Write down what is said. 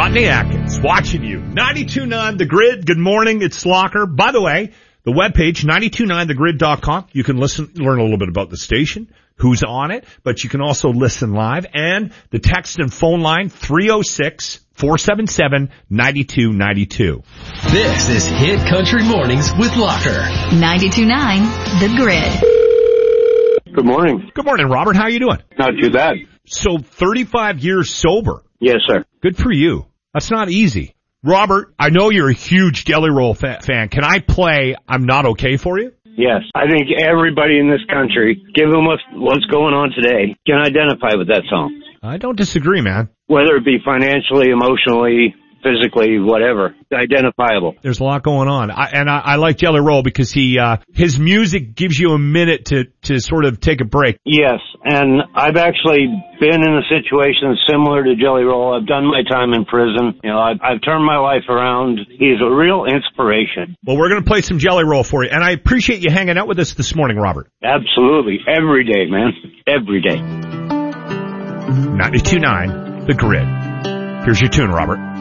Rodney Atkins, watching you. 92.9 The Grid. Good morning. It's Locker. By the way, the webpage, 929thegrid.com. You can learn a little bit about the station, who's on it, but you can also listen live. And the text and phone line, 306-477-9292. This is Hit Country Mornings with Locker. 92.9 The Grid. Good morning. Good morning, Robert. How are you doing? Not too bad. So 35 years sober. Yes, sir. Good for you. That's not easy. Robert, I know you're a huge Jelly Roll fan. Can I play I'm Not Okay for you? Yes. I think everybody in this country, given what's going on today, can identify with that song. I don't disagree, man. Whether it be financially, emotionally, physically, whatever. Identifiable. There's a lot going on. I like Jelly Roll because his music gives you a minute to sort of take a break. Yes, and I've actually been in a situation similar to Jelly Roll. I've done my time in prison. You know, I've turned my life around. He's a real inspiration. Well, we're going to play some Jelly Roll for you, and I appreciate you hanging out with us this morning, Robert. Absolutely. Every day, man. Every day. 92.9 The Grid. Here's your tune, Robert.